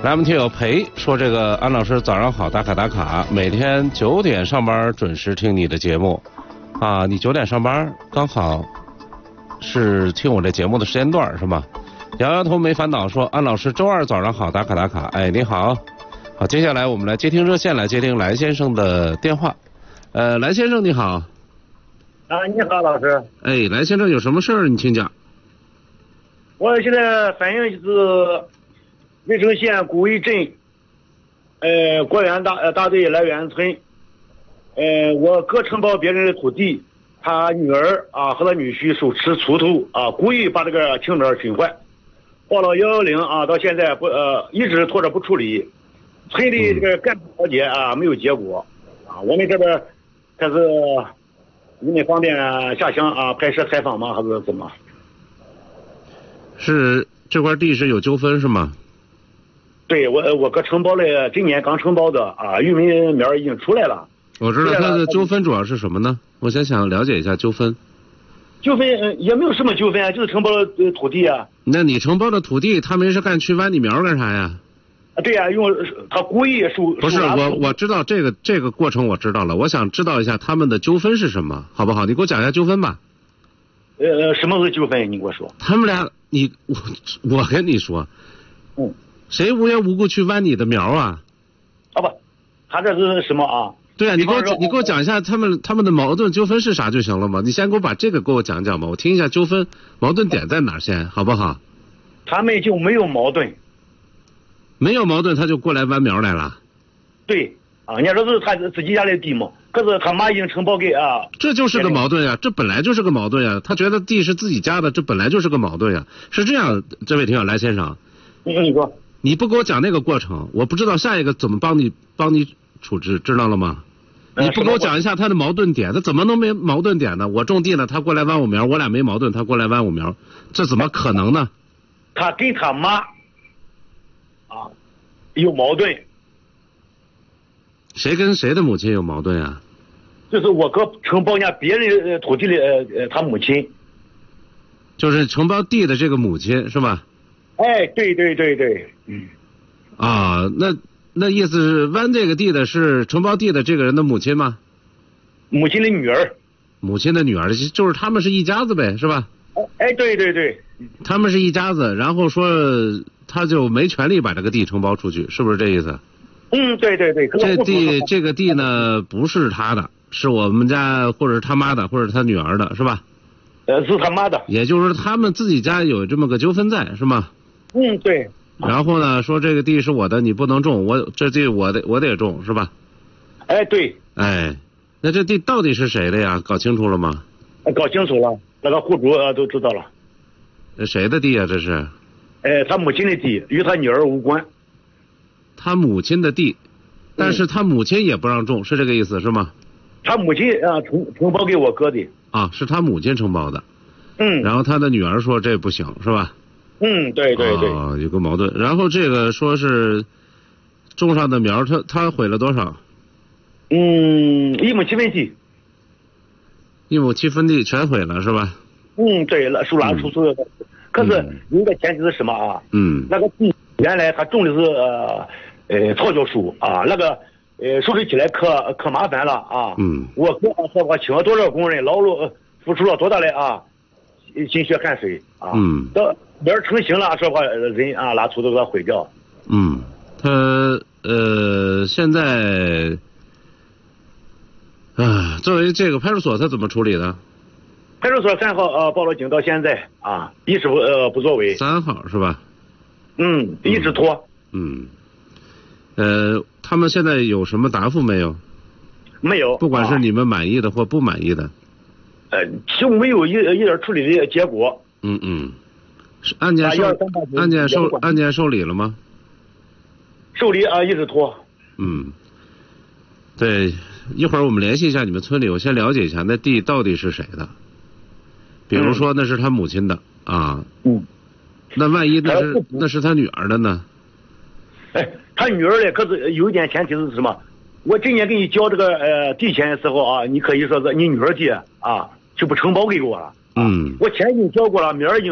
来，我们听友裴说，这个安老师早上好，打卡打卡，每天9点上班准时听你的节目啊，你9点上班刚好是听我这节目的时间段是吗？摇摇头没烦恼说，安老师周二早上好，打卡打卡。哎，你好，好，接下来我们来接听热线，来接听来先生的电话。来先生你好。 啊，你好，老师。 哎，来先生有什么事儿你请讲。 我现在反映就是卫生县古围镇，国园大队来源村，我哥承包别人的土地，他女儿啊和他女婿手持锄头啊，故意把这个青砖损坏，报了110啊，到现在一直拖着不处理，村里这个干部调解啊没有结果啊，我们这边开始你们方便下乡啊拍摄采访吗？还是怎么？ 是这块地是有纠纷是吗？ 对，我哥承包了，今年刚承包的啊，玉米苗已经出来了。 我知道他的纠纷主要是什么呢？我想了解一下纠纷。 纠纷也没有什么纠纷啊，就是承包了土地啊。 那你承包的土地，他没事干去挖你苗干啥呀？ 啊，对呀，用他故意不是我知道这个过程我知道了，我想知道一下他们的纠纷是什么，好不好？你给我讲一下纠纷吧。 什么是纠纷？你给我说。 他们俩，我跟你说，谁无缘无故去挖你的苗啊？ 啊不，他这是什么啊？ 对啊，你给我讲一下他们的矛盾纠纷是啥就行了嘛？你先给我把这个给我讲讲吧，我听一下纠纷矛盾点在哪先，好不好？ 他们就没有矛盾。 没有矛盾，他就过来挖苗来了。 对啊，人家说是他自己家的地嘛，可是他妈已经承包给啊。 这就是个矛盾呀，这本来就是个矛盾呀。他觉得地是自己家的，这本来就是个矛盾呀。是这样，这位听友来先生， 你说， 你不给我讲那个过程，我不知道下一个怎么帮你处置，知道了吗？你不给我讲一下他的矛盾点，他怎么能没矛盾点呢？我种地呢，他过来挖我苗，我俩没矛盾，他过来挖我苗，这怎么可能呢？ 他跟他妈啊有矛盾。 谁跟谁的母亲有矛盾啊？ 就是我哥承包人家别人土地的他母亲， 就是承包地的这个母亲是吧？ 哎，对， 啊，那意思是挖这个地的是承包地的这个人的母亲吗？ 母亲的女儿。 母亲的女儿，就是他们是一家子呗，是吧？ 哎，对， 他们是一家子，然后说他就没权利把这个地承包出去，是不是这意思？ 对。 这个地呢不是他的，是我们家或者是他妈的，或者是他女儿的，是吧？ 是他妈的。也就是说他们自己家有这么个纠纷在，是吗？ 对。 然后呢，说这个地是我的，你不能种，这地我得种，是吧？ 哎，对。 哎，那这地到底是谁的呀？搞清楚了吗？ 搞清楚了，那个户主都知道了。 谁的地啊？这是？ 他母亲的地，与他女儿无关。 他母亲的地，但是他母亲也不让种，是这个意思是吗？ 他母亲承包给我哥的。 啊，是他母亲承包的。然后他的女儿说这不行，是吧？ 对。 啊，有个矛盾。然后这个说是种上的苗，他毁了多少 ？1亩7分地。 1亩7分地全毁了是吧？ 对了，手拉出所有的。可是有一个前提是什么啊？那个地原来他种的是草药树啊，那个收拾起来可麻烦了啊。我哥说我请了多少工人，劳碌付出了多大的啊心血汗水啊。到苗成型了，说话人啊拿锄头给他毁掉。 他现在啊，作为这个派出所他怎么处理的？ 派出所3号报了警，到现在啊一直不作为。 3号是吧？ 一直拖。 他们现在有什么答复没有？ 没有。 不管是你们满意的或不满意的。 就没有一点处理的结果。 是案件受理了吗？ 受理啊，一直拖。 对，一会儿我们联系一下你们村里，我先了解一下那地到底是谁的。比如说那是他母亲的啊。那万一那是他女儿的呢？ 他女儿的，可是有一点前提是什么？我今年给你交这个地钱的时候啊，你可以说是你女儿地啊就不承包给我了。我钱已经交过了，苗已经